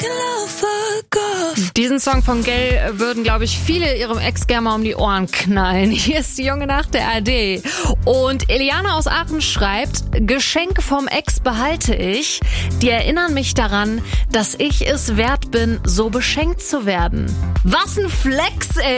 Diesen Song von Gayle würden, glaube ich, viele ihrem Ex gerne mal um die Ohren knallen. Hier ist die junge Nacht der ARD. Und Eliana aus Aachen schreibt, Geschenke vom Ex behalte ich. Die erinnern mich daran, dass ich es wert bin, so beschenkt zu werden. Was ein Flex, ey!